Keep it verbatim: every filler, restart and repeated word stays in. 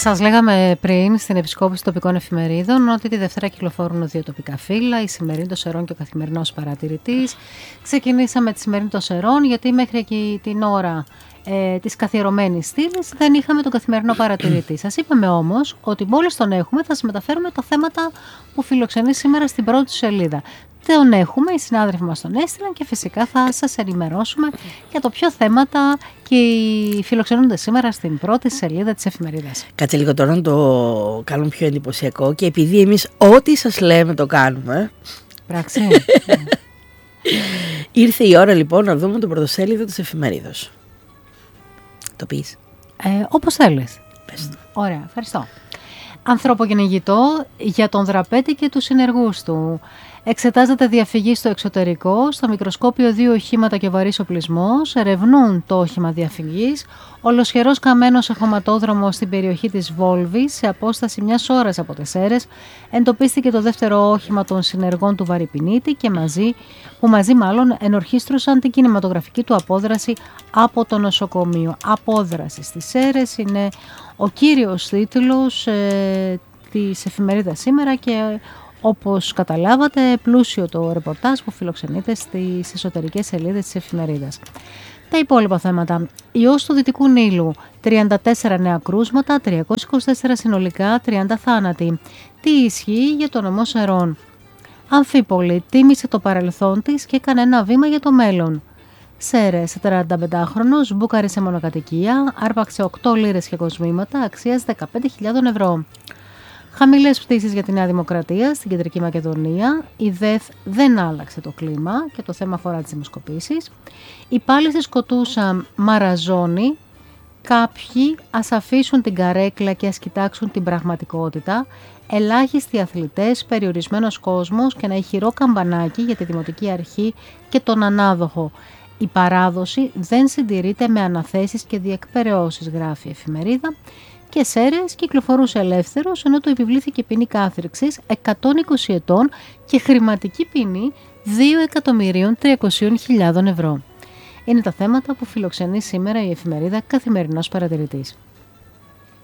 Σας λέγαμε πριν στην επισκόπηση τοπικών εφημερίδων ότι τη Δευτέρα κυκλοφορούν δύο τοπικά φύλλα, η Σημερινή των Σερών και ο Καθημερινός Παρατηρητής. Ξεκινήσαμε τη Σημερινή των Σερών γιατί μέχρι εκεί την ώρα ε, της καθιερωμένης στήλης δεν είχαμε τον Καθημερινό Παρατηρητή. Σας είπαμε όμως ότι μόλις τον έχουμε θα σας μεταφέρουμε τα θέματα που φιλοξενεί σήμερα στην πρώτη σελίδα. Τον έχουμε, οι συνάδελφοι μας τον έστειλαν και φυσικά θα σας ενημερώσουμε για το ποιο θέματα και φιλοξενούνται σήμερα στην πρώτη σελίδα της εφημερίδας. Κάτσε λίγο τώρα να το κάνουμε πιο εντυπωσιακό και επειδή εμείς ό,τι σας λέμε το κάνουμε. Πράξη. Ήρθε η ώρα λοιπόν να δούμε το πρωτοσέλιδο της εφημερίδας. Το πεις? Ε, όπως θέλεις. Πες. Ωραία, ευχαριστώ. Ανθρωποκυνηγητό για τον Δραπέτη και τους συνεργούς του. Εξετάζεται διαφυγή στο εξωτερικό, στο μικροσκόπιο δύο οχήματα και βαρύς οπλισμός, ερευνούν το όχημα διαφυγής, ολοσχερός καμένος σε χωματόδρομο στην περιοχή της Βόλβης, σε απόσταση μιας ώρας από τις Σέρρες, εντοπίστηκε το δεύτερο όχημα των συνεργών του Βαρυπινίτη και μαζί, που μαζί μάλλον ενορχίστρωσαν την κινηματογραφική του απόδραση από το νοσοκομείο. Απόδραση στις Σέρρες είναι ο κύριος τίτλος ε, της εφημερίδας σήμερα και όπως καταλάβατε, πλούσιο το ρεπορτάζ που φιλοξενείται στις εσωτερικές σελίδες της εφημερίδας. Τα υπόλοιπα θέματα. Ιός του Δυτικού Νείλου, τριάντα τέσσερα νέα κρούσματα, τριακόσια είκοσι τέσσερα συνολικά, τριάντα θάνατοι. Τι ισχύει για το νομό Σερών? Αμφίπολη τίμησε το παρελθόν της και έκανε ένα βήμα για το μέλλον. Σέρες, τριανταπεντάχρονος, μπούκαρισε μονοκατοικία, άρπαξε οκτώ λίρες και κοσμήματα αξίας δεκαπέντε χιλιάδες ευρώ. Χαμηλές πτήσεις για τη Νέα Δημοκρατία στην Κεντρική Μακεδονία. Η ΔΕΘ δεν άλλαξε το κλίμα και το θέμα αφορά τις δημοσκοπήσεις. Οι πάλι στη Σκοτούσα μαραζώνει. Κάποιοι ας αφήσουν την καρέκλα και ας κοιτάξουν την πραγματικότητα. Ελάχιστοι αθλητές, περιορισμένος κόσμος και ένα ηχηρό καμπανάκι για τη Δημοτική Αρχή και τον ανάδοχο. Η παράδοση δεν συντηρείται με αναθέσεις και διεκπεραιώσεις, γράφει η εφημερίδα. Και Σέρες κυκλοφορούσε ελεύθερος, ενώ του επιβλήθηκε ποινή κάθριξης εκατόν είκοσι ετών και χρηματική ποινή δύο εκατομμυρίων τριακόσιες χιλιάδες ευρώ. Είναι τα θέματα που φιλοξενεί σήμερα η εφημερίδα Καθημερινός Παρατηρητής.